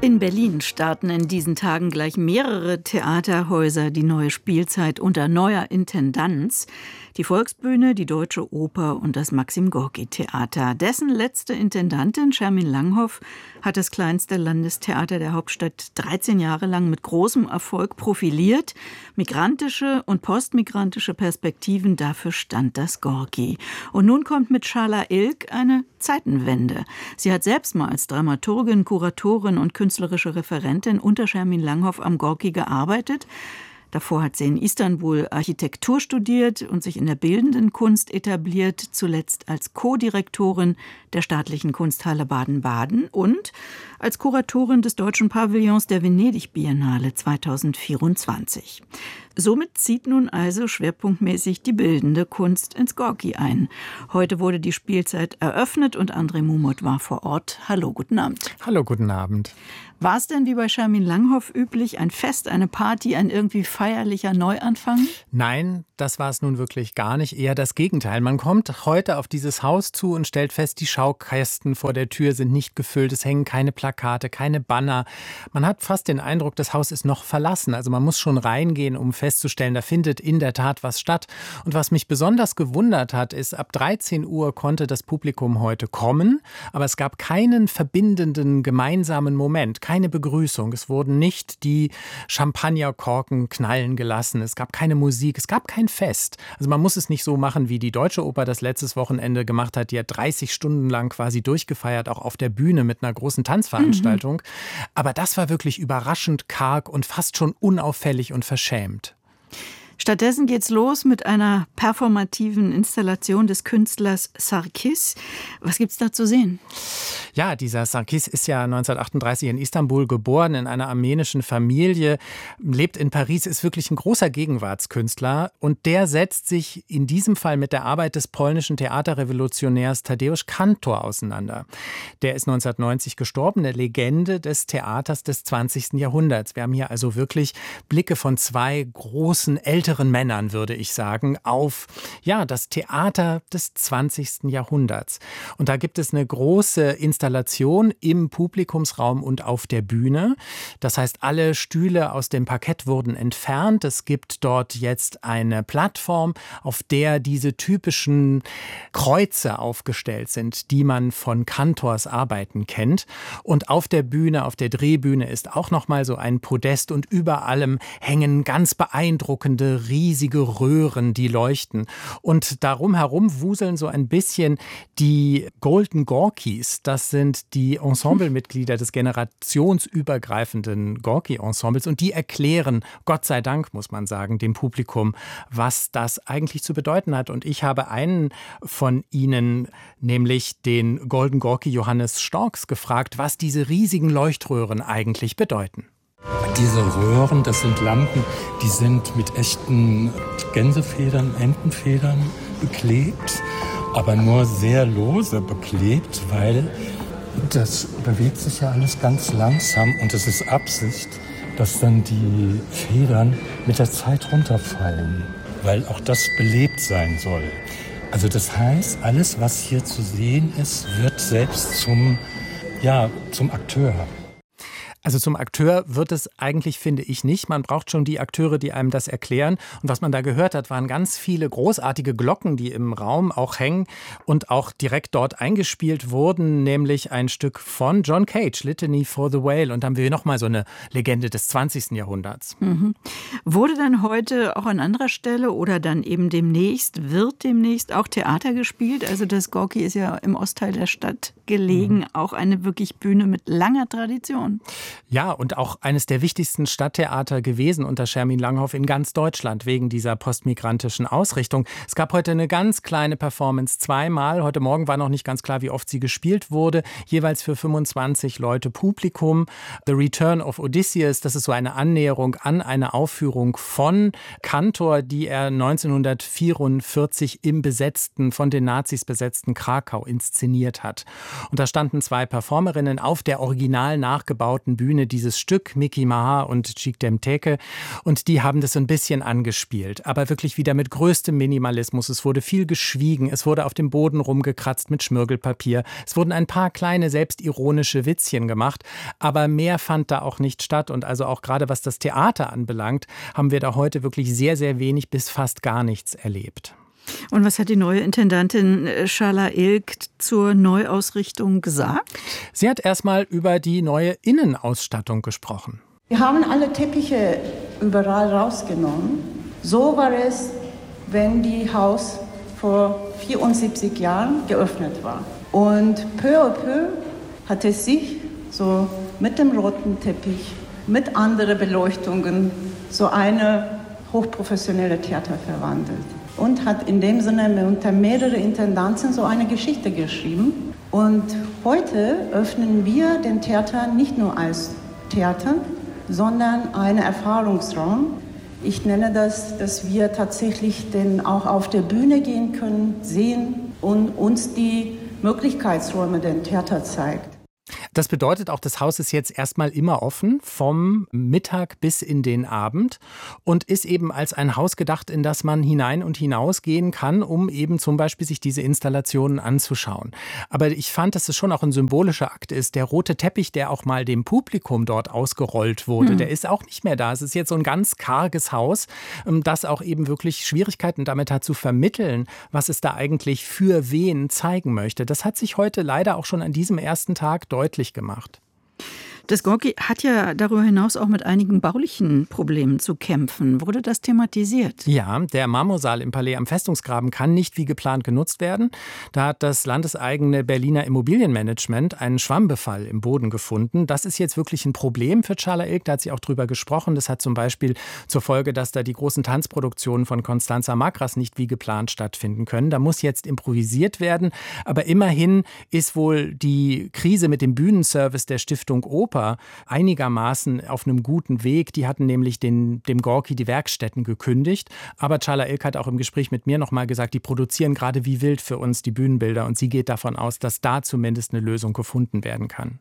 In Berlin starten in diesen Tagen gleich mehrere Theaterhäuser die neue Spielzeit unter neuer Intendanz. Die Volksbühne, die Deutsche Oper und das Maxim-Gorki-Theater. Dessen letzte Intendantin, Schermin Langhoff, hat das kleinste Landestheater der Hauptstadt 13 Jahre lang mit großem Erfolg profiliert. Migrantische und postmigrantische Perspektiven, dafür stand das Gorki. Und nun kommt mit Schala Ilk eine Zeitenwende. Sie hat selbst mal als Dramaturgin, Kuratorin und künstlerische Referentin unter Schermin Langhoff am Gorki gearbeitet. Davor hat sie in Istanbul Architektur studiert und sich in der bildenden Kunst etabliert, zuletzt als Co-Direktorin der Staatlichen Kunsthalle Baden-Baden und als Kuratorin des Deutschen Pavillons der Venedig-Biennale 2024. Somit zieht nun also schwerpunktmäßig die bildende Kunst ins Gorki ein. Heute wurde die Spielzeit eröffnet und André Mumot war vor Ort. Hallo, guten Abend. Hallo, guten Abend. War es denn wie bei Schermin Langhoff üblich, ein Fest, eine Party, ein irgendwie feierlicher Neuanfang? Nein, das war es nun wirklich gar nicht. Eher das Gegenteil. Man kommt heute auf dieses Haus zu und stellt fest, die Schaukästen vor der Tür sind nicht gefüllt. Es hängen keine Plakate, keine Banner. Man hat fast den Eindruck, das Haus ist noch verlassen. Also man muss schon reingehen, um festzustellen, da findet in der Tat was statt. Und was mich besonders gewundert hat, ist, ab 13 Uhr konnte das Publikum heute kommen, aber es gab keinen verbindenden gemeinsamen Moment, keine Begrüßung. Es wurden nicht die Champagnerkorken knallen gelassen. Es gab keine Musik, es gab kein Fest. Also man muss es nicht so machen, wie die Deutsche Oper das letztes Wochenende gemacht hat. Die hat 30 Stunden lang quasi durchgefeiert, auch auf der Bühne mit einer großen Tanzveranstaltung. Aber das war wirklich überraschend karg und fast schon unauffällig und verschämt. Stattdessen geht's los mit einer performativen Installation des Künstlers Sarkis. Was gibt's da zu sehen? Ja, dieser Sarkis ist ja 1938 in Istanbul geboren, in einer armenischen Familie, lebt in Paris, ist wirklich ein großer Gegenwartskünstler und der setzt sich in diesem Fall mit der Arbeit des polnischen Theaterrevolutionärs Tadeusz Kantor auseinander. Der ist 1990 gestorben, eine Legende des Theaters des 20. Jahrhunderts. Wir haben hier also wirklich Blicke von zwei großen älteren Männern, würde ich sagen, auf das Theater des 20. Jahrhunderts. Und da gibt es eine große Installation im Publikumsraum und auf der Bühne. Das heißt, alle Stühle aus dem Parkett wurden entfernt. Es gibt dort jetzt eine Plattform, auf der diese typischen Kreuze aufgestellt sind, die man von Kantors Arbeiten kennt. Und auf der Bühne, auf der Drehbühne ist auch noch mal so ein Podest und über allem hängen ganz beeindruckende riesige Röhren, die leuchten. Und darum herum wuseln so ein bisschen die Golden Gorkis. Das sind die Ensemblemitglieder des generationsübergreifenden Gorki-Ensembles. Und die erklären, Gott sei Dank, muss man sagen, dem Publikum, was das eigentlich zu bedeuten hat. Und ich habe einen von ihnen, nämlich den Golden Gorki Johannes Storks, gefragt, was diese riesigen Leuchtröhren eigentlich bedeuten. Diese Röhren, das sind Lampen, die sind mit echten Gänsefedern, Entenfedern beklebt, aber nur sehr lose beklebt, weil das bewegt sich ja alles ganz langsam und es ist Absicht, dass dann die Federn mit der Zeit runterfallen, weil auch das belebt sein soll. Also das heißt, alles, was hier zu sehen ist, wird selbst zum Akteur. Also zum Akteur wird es eigentlich, finde ich, nicht. Man braucht schon die Akteure, die einem das erklären. Und was man da gehört hat, waren ganz viele großartige Glocken, die im Raum auch hängen und auch direkt dort eingespielt wurden, nämlich ein Stück von John Cage, Litany for the Whale. Und dann haben wir nochmal so eine Legende des 20. Jahrhunderts. Wurde dann heute auch an anderer Stelle oder dann eben wird demnächst auch Theater gespielt? Also das Gorki ist ja im Ostteil der Stadt gelegen, auch eine wirklich Bühne mit langer Tradition. Ja, und auch eines der wichtigsten Stadttheater gewesen unter Schermin Langhoff in ganz Deutschland wegen dieser postmigrantischen Ausrichtung. Es gab heute eine ganz kleine Performance, zweimal. Heute Morgen war noch nicht ganz klar, wie oft sie gespielt wurde. Jeweils für 25 Leute Publikum. The Return of Odysseus, das ist so eine Annäherung an eine Aufführung von Kantor, die er 1944 von den Nazis besetzten Krakau inszeniert hat. Und da standen zwei Performerinnen auf der original nachgebauten Bühne dieses Stück Miki Maha und Chik Demteke und die haben das so ein bisschen angespielt, aber wirklich wieder mit größtem Minimalismus. Es wurde viel geschwiegen, es wurde auf dem Boden rumgekratzt mit Schmirgelpapier, es wurden ein paar kleine selbstironische Witzchen gemacht, aber mehr fand da auch nicht statt und also auch gerade was das Theater anbelangt, haben wir da heute wirklich sehr, sehr wenig bis fast gar nichts erlebt. Und was hat die neue Intendantin Çağla İlk zur Neuausrichtung gesagt? Sie hat erstmal über die neue Innenausstattung gesprochen. Wir haben alle Teppiche überall rausgenommen. So war es, wenn die Haus vor 74 Jahren geöffnet war. Und peu à peu hat es sich so mit dem roten Teppich, mit anderen Beleuchtungen, so eine hochprofessionelle Theater verwandelt. Und hat in dem Sinne unter mehrere Intendanten so eine Geschichte geschrieben. Und heute öffnen wir den Theater nicht nur als Theater, sondern einen Erfahrungsraum. Ich nenne das, dass wir tatsächlich auch auf der Bühne gehen können, sehen und uns die Möglichkeitsräume des Theaters zeigt. Das bedeutet auch, das Haus ist jetzt erstmal immer offen, vom Mittag bis in den Abend und ist eben als ein Haus gedacht, in das man hinein und hinaus gehen kann, um eben zum Beispiel sich diese Installationen anzuschauen. Aber ich fand, dass es schon auch ein symbolischer Akt ist. Der rote Teppich, der auch mal dem Publikum dort ausgerollt wurde, der ist auch nicht mehr da. Es ist jetzt so ein ganz karges Haus, das auch eben wirklich Schwierigkeiten damit hat zu vermitteln, was es da eigentlich für wen zeigen möchte. Das hat sich heute leider auch schon an diesem ersten Tag deutlich gemacht. Das Gorki hat ja darüber hinaus auch mit einigen baulichen Problemen zu kämpfen. Wurde das thematisiert? Ja, der Marmorsaal im Palais am Festungsgraben kann nicht wie geplant genutzt werden. Da hat das landeseigene Berliner Immobilienmanagement einen Schwammbefall im Boden gefunden. Das ist jetzt wirklich ein Problem für Çağla İlk. Da hat sie auch drüber gesprochen. Das hat zum Beispiel zur Folge, dass da die großen Tanzproduktionen von Constanza Makras nicht wie geplant stattfinden können. Da muss jetzt improvisiert werden. Aber immerhin ist wohl die Krise mit dem Bühnenservice der Stiftung Oper einigermaßen auf einem guten Weg. Die hatten nämlich dem Gorki die Werkstätten gekündigt. Aber Çağla İlk hat auch im Gespräch mit mir nochmal gesagt, die produzieren gerade wie wild für uns die Bühnenbilder. Und sie geht davon aus, dass da zumindest eine Lösung gefunden werden kann.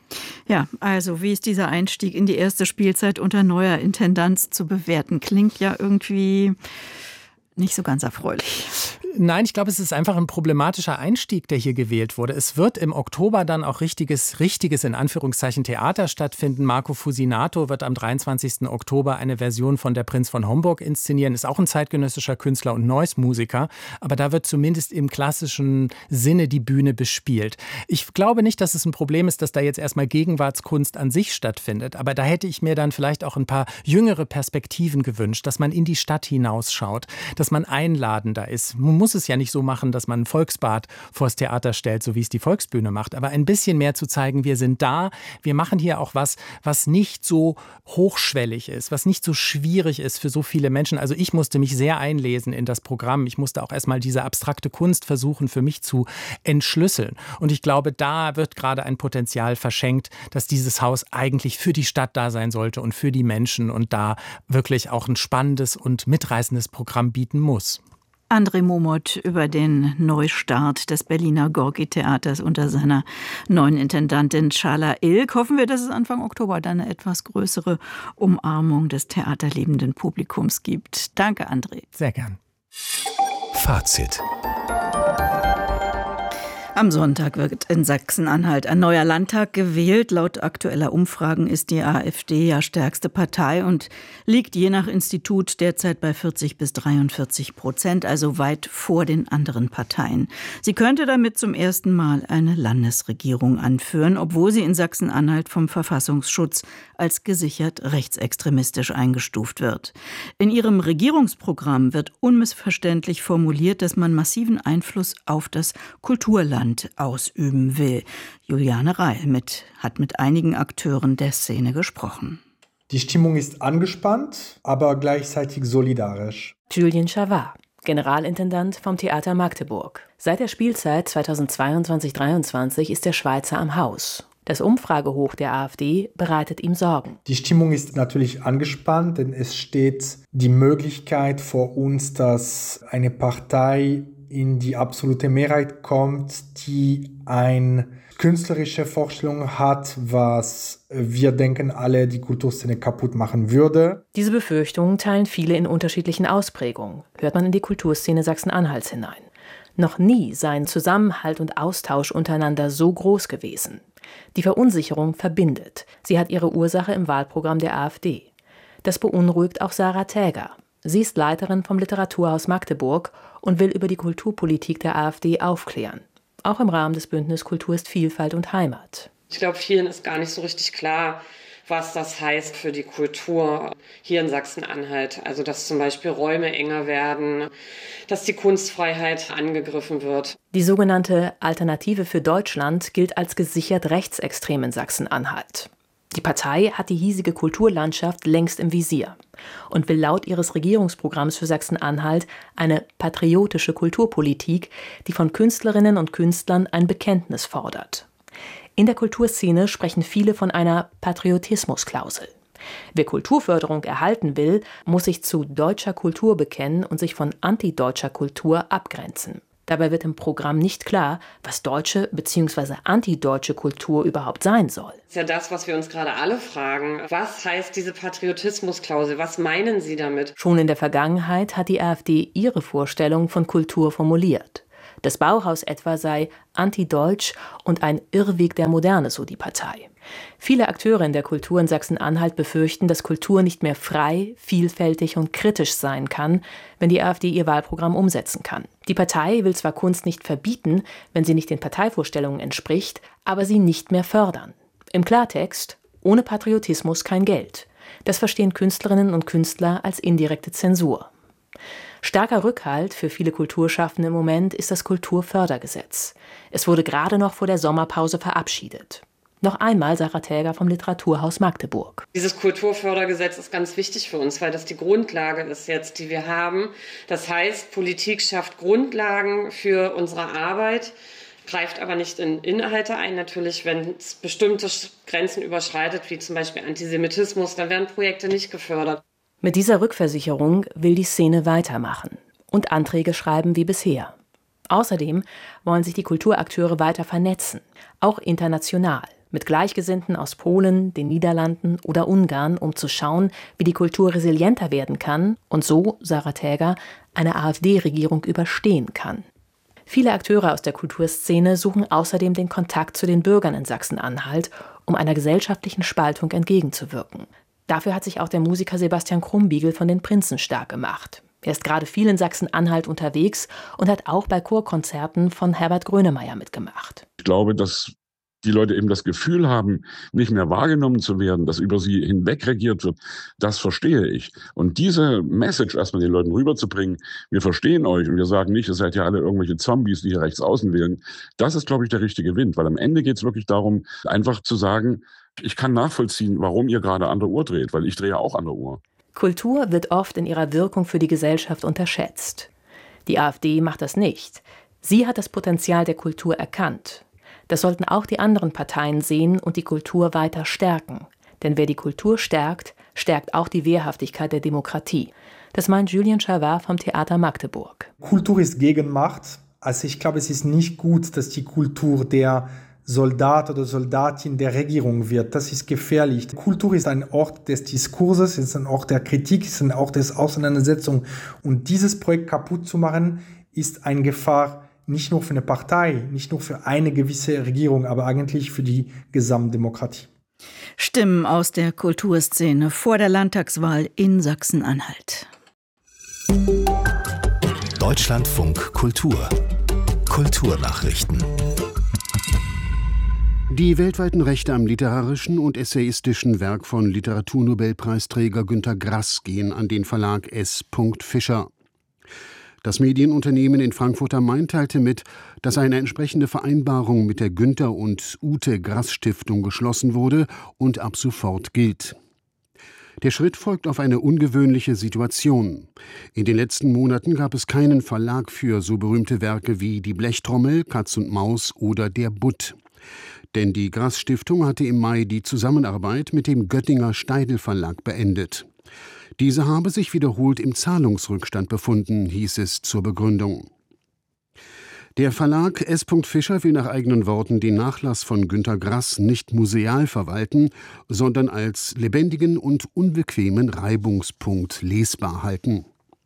Ja, also wie ist dieser Einstieg in die erste Spielzeit unter neuer Intendanz zu bewerten? Klingt ja irgendwie nicht so ganz erfreulich. Nein, ich glaube, es ist einfach ein problematischer Einstieg, der hier gewählt wurde. Es wird im Oktober dann auch richtiges in Anführungszeichen Theater stattfinden. Marco Fusinato wird am 23. Oktober eine Version von Der Prinz von Homburg inszenieren. Ist auch ein zeitgenössischer Künstler und Noise-Musiker. Aber da wird zumindest im klassischen Sinne die Bühne bespielt. Ich glaube nicht, dass es ein Problem ist, dass da jetzt erstmal Gegenwartskunst an sich stattfindet. Aber da hätte ich mir dann vielleicht auch ein paar jüngere Perspektiven gewünscht, dass man in die Stadt hinausschaut, dass man einladender ist. Man muss es ja nicht so machen, dass man ein Volksbad vors Theater stellt, so wie es die Volksbühne macht. Aber ein bisschen mehr zu zeigen, wir sind da, wir machen hier auch was nicht so hochschwellig ist, was nicht so schwierig ist für so viele Menschen. Also ich musste mich sehr einlesen in das Programm. Ich musste auch erstmal diese abstrakte Kunst versuchen, für mich zu entschlüsseln. Und ich glaube, da wird gerade ein Potenzial verschenkt, dass dieses Haus eigentlich für die Stadt da sein sollte und für die Menschen und da wirklich auch ein spannendes und mitreißendes Programm bieten muss. André Momot über den Neustart des Berliner Gorki-Theaters unter seiner neuen Intendantin Çağla İlk. Hoffen wir, dass es Anfang Oktober dann eine etwas größere Umarmung des theaterliebenden Publikums gibt. Danke, André. Sehr gern. Fazit. Am Sonntag wird in Sachsen-Anhalt ein neuer Landtag gewählt. Laut aktueller Umfragen ist die AfD ja stärkste Partei und liegt je nach Institut derzeit bei 40-43%, also weit vor den anderen Parteien. Sie könnte damit zum ersten Mal eine Landesregierung anführen, obwohl sie in Sachsen-Anhalt vom Verfassungsschutz als gesichert rechtsextremistisch eingestuft wird. In ihrem Regierungsprogramm wird unmissverständlich formuliert, dass man massiven Einfluss auf das Kulturland ausüben will. Juliane Reil hat mit einigen Akteuren der Szene gesprochen. Die Stimmung ist angespannt, aber gleichzeitig solidarisch. Julien Chavard, Generalintendant vom Theater Magdeburg. Seit der Spielzeit 2022/23 ist der Schweizer am Haus. Das Umfragehoch der AfD bereitet ihm Sorgen. Die Stimmung ist natürlich angespannt, denn es steht die Möglichkeit vor uns, dass eine Partei in die absolute Mehrheit kommt, die ein künstlerische Vorstellung hat, was wir denken alle die Kulturszene kaputt machen würde. Diese Befürchtungen teilen viele in unterschiedlichen Ausprägungen, hört man in die Kulturszene Sachsen-Anhalts hinein. Noch nie seien Zusammenhalt und Austausch untereinander so groß gewesen. Die Verunsicherung verbindet. Sie hat ihre Ursache im Wahlprogramm der AfD. Das beunruhigt auch Sarah Täger. Sie ist Leiterin vom Literaturhaus Magdeburg und will über die Kulturpolitik der AfD aufklären. Auch im Rahmen des Bündnis Kultur ist Vielfalt und Heimat. Ich glaube, vielen ist gar nicht so richtig klar, was das heißt für die Kultur hier in Sachsen-Anhalt. Also, dass zum Beispiel Räume enger werden, dass die Kunstfreiheit angegriffen wird. Die sogenannte Alternative für Deutschland gilt als gesichert rechtsextrem in Sachsen-Anhalt. Die Partei hat die hiesige Kulturlandschaft längst im Visier und will laut ihres Regierungsprogramms für Sachsen-Anhalt eine patriotische Kulturpolitik, die von Künstlerinnen und Künstlern ein Bekenntnis fordert. In der Kulturszene sprechen viele von einer Patriotismusklausel. Wer Kulturförderung erhalten will, muss sich zu deutscher Kultur bekennen und sich von antideutscher Kultur abgrenzen. Dabei wird im Programm nicht klar, was deutsche bzw. antideutsche Kultur überhaupt sein soll. Das ist ja das, was wir uns gerade alle fragen. Was heißt diese Patriotismusklausel? Was meinen Sie damit? Schon in der Vergangenheit hat die AfD ihre Vorstellung von Kultur formuliert. Das Bauhaus etwa sei antideutsch und ein Irrweg der Moderne, so die Partei. Viele Akteure in der Kultur in Sachsen-Anhalt befürchten, dass Kultur nicht mehr frei, vielfältig und kritisch sein kann, wenn die AfD ihr Wahlprogramm umsetzen kann. Die Partei will zwar Kunst nicht verbieten, wenn sie nicht den Parteivorstellungen entspricht, aber sie nicht mehr fördern. Im Klartext: ohne Patriotismus kein Geld. Das verstehen Künstlerinnen und Künstler als indirekte Zensur. Starker Rückhalt für viele Kulturschaffende im Moment ist das Kulturfördergesetz. Es wurde gerade noch vor der Sommerpause verabschiedet. Noch einmal Sarah Täger vom Literaturhaus Magdeburg. Dieses Kulturfördergesetz ist ganz wichtig für uns, weil das die Grundlage ist jetzt, die wir haben. Das heißt, Politik schafft Grundlagen für unsere Arbeit, greift aber nicht in Inhalte ein. Natürlich, wenn es bestimmte Grenzen überschreitet, wie zum Beispiel Antisemitismus, dann werden Projekte nicht gefördert. Mit dieser Rückversicherung will die Szene weitermachen und Anträge schreiben wie bisher. Außerdem wollen sich die Kulturakteure weiter vernetzen, auch international, mit Gleichgesinnten aus Polen, den Niederlanden oder Ungarn, um zu schauen, wie die Kultur resilienter werden kann und so, Sarah Täger, eine AfD-Regierung überstehen kann. Viele Akteure aus der Kulturszene suchen außerdem den Kontakt zu den Bürgern in Sachsen-Anhalt, um einer gesellschaftlichen Spaltung entgegenzuwirken. Dafür hat sich auch der Musiker Sebastian Krumbiegel von den Prinzen stark gemacht. Er ist gerade viel in Sachsen-Anhalt unterwegs und hat auch bei Chorkonzerten von Herbert Grönemeyer mitgemacht. Ich glaube, dass die Leute eben das Gefühl haben, nicht mehr wahrgenommen zu werden, dass über sie hinweg regiert wird, das verstehe ich. Und diese Message erstmal den Leuten rüberzubringen, wir verstehen euch und wir sagen nicht, ihr seid ja alle irgendwelche Zombies, die hier rechts außen wählen, das ist, glaube ich, der richtige Wind. Weil am Ende geht es wirklich darum, einfach zu sagen, ich kann nachvollziehen, warum ihr gerade an der Uhr dreht, weil ich drehe auch an der Uhr. Kultur wird oft in ihrer Wirkung für die Gesellschaft unterschätzt. Die AfD macht das nicht. Sie hat das Potenzial der Kultur erkannt. Das sollten auch die anderen Parteien sehen und die Kultur weiter stärken. Denn wer die Kultur stärkt, stärkt auch die Wehrhaftigkeit der Demokratie. Das meint Julien Chavard vom Theater Magdeburg. Kultur ist Gegenmacht. Also ich glaube, es ist nicht gut, dass die Kultur der Soldat oder Soldatin der Regierung wird. Das ist gefährlich. Kultur ist ein Ort des Diskurses, ist ein Ort der Kritik, ist ein Ort des Auseinandersetzung. Und dieses Projekt kaputt zu machen, ist eine Gefahr nicht nur für eine Partei, nicht nur für eine gewisse Regierung, aber eigentlich für die Gesamtdemokratie. Stimmen aus der Kulturszene vor der Landtagswahl in Sachsen-Anhalt. Deutschlandfunk Kultur. Kulturnachrichten. Die weltweiten Rechte am literarischen und essayistischen Werk von Literaturnobelpreisträger Günter Grass gehen an den Verlag S. Fischer. Das Medienunternehmen in Frankfurt am Main teilte mit, dass eine entsprechende Vereinbarung mit der Günter und Ute Grass Stiftung geschlossen wurde und ab sofort gilt. Der Schritt folgt auf eine ungewöhnliche Situation. In den letzten Monaten gab es keinen Verlag für so berühmte Werke wie Die Blechtrommel, Katz und Maus oder Der Butt. Denn die Grass Stiftung hatte im Mai die Zusammenarbeit mit dem Göttinger Steidl Verlag beendet. Diese habe sich wiederholt im Zahlungsrückstand befunden, hieß es zur Begründung. Der Verlag S. Fischer will nach eigenen Worten den Nachlass von Günter Grass nicht museal verwalten, sondern als lebendigen und unbequemen Reibungspunkt lesbar halten.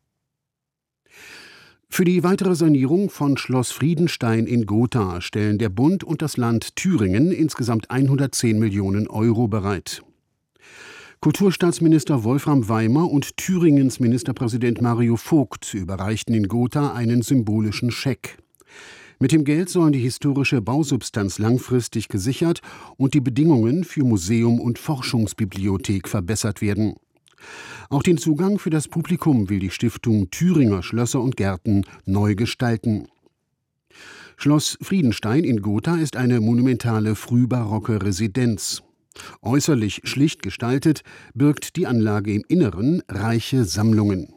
Für die weitere Sanierung von Schloss Friedenstein in Gotha stellen der Bund und das Land Thüringen insgesamt 110 Millionen Euro bereit. Kulturstaatsminister Wolfram Weimer und Thüringens Ministerpräsident Mario Vogt überreichten in Gotha einen symbolischen Scheck. Mit dem Geld sollen die historische Bausubstanz langfristig gesichert und die Bedingungen für Museum und Forschungsbibliothek verbessert werden. Auch den Zugang für das Publikum will die Stiftung Thüringer Schlösser und Gärten neu gestalten. Schloss Friedenstein in Gotha ist eine monumentale frühbarocke Residenz. Äußerlich schlicht gestaltet, birgt die Anlage im Inneren reiche Sammlungen.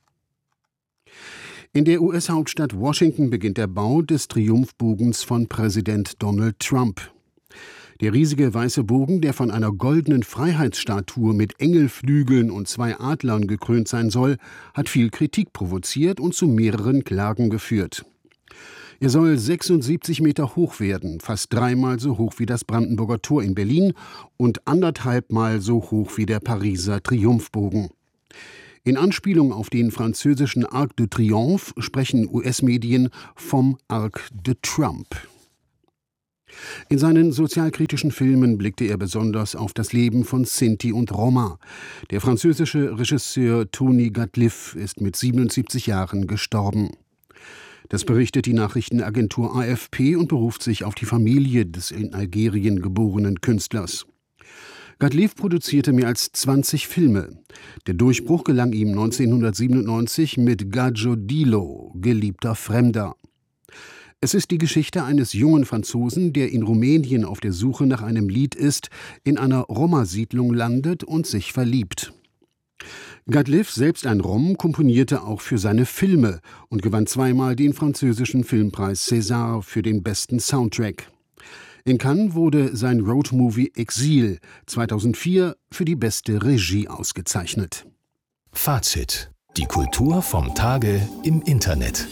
In der US-Hauptstadt Washington beginnt der Bau des Triumphbogens von Präsident Donald Trump. Der riesige weiße Bogen, der von einer goldenen Freiheitsstatue mit Engelflügeln und 2 Adlern gekrönt sein soll, hat viel Kritik provoziert und zu mehreren Klagen geführt. Er soll 76 Meter hoch werden, fast 3-mal so hoch wie das Brandenburger Tor in Berlin und 1,5-mal so hoch wie der Pariser Triumphbogen. In Anspielung auf den französischen Arc de Triomphe sprechen US-Medien vom Arc de Trump. In seinen sozialkritischen Filmen blickte er besonders auf das Leben von Sinti und Roma. Der französische Regisseur Tony Gatliff ist mit 77 Jahren gestorben. Das berichtet die Nachrichtenagentur AFP und beruft sich auf die Familie des in Algerien geborenen Künstlers. Gatliff produzierte mehr als 20 Filme. Der Durchbruch gelang ihm 1997 mit Gaggio Dilo, Geliebter Fremder. Es ist die Geschichte eines jungen Franzosen, der in Rumänien auf der Suche nach einem Lied ist, in einer Roma-Siedlung landet und sich verliebt. Gatliff, selbst ein Rom, komponierte auch für seine Filme und gewann 2-mal den französischen Filmpreis César für den besten Soundtrack. In Cannes wurde sein Roadmovie Exil 2004 für die beste Regie ausgezeichnet. Fazit: Die Kultur vom Tage im Internet.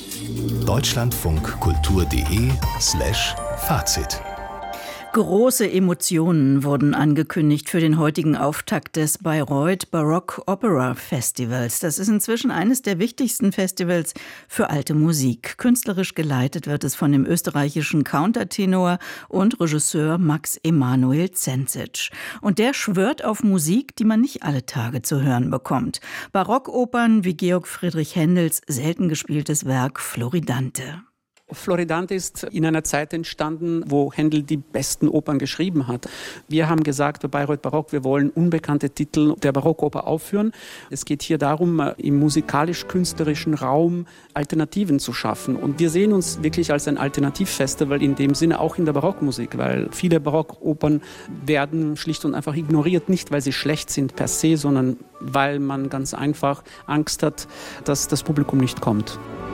deutschlandfunkkultur.de/Fazit. Große Emotionen wurden angekündigt für den heutigen Auftakt des Bayreuth Baroque Opera Festivals. Das ist inzwischen eines der wichtigsten Festivals für alte Musik. Künstlerisch geleitet wird es von dem österreichischen Countertenor und Regisseur Max Emanuel Zenzic. Und der schwört auf Musik, die man nicht alle Tage zu hören bekommt. Barockopern wie Georg Friedrich Händels selten gespieltes Werk Floridante. Floridante ist in einer Zeit entstanden, wo Händel die besten Opern geschrieben hat. Wir haben gesagt, bei Bayreuth Barock, wir wollen unbekannte Titel der Barockoper aufführen. Es geht hier darum, im musikalisch-künstlerischen Raum Alternativen zu schaffen. Und wir sehen uns wirklich als ein Alternativfestival in dem Sinne auch in der Barockmusik, weil viele Barockopern werden schlicht und einfach ignoriert, nicht weil sie schlecht sind per se, sondern weil man ganz einfach Angst hat, dass das Publikum nicht kommt.